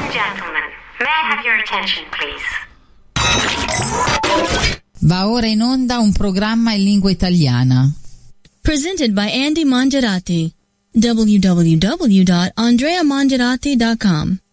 and gentlemen, may I have your attention, please? Va ora in onda un programma in lingua italiana. Presented by Andy Mangiarati. www.andreamangiarati.com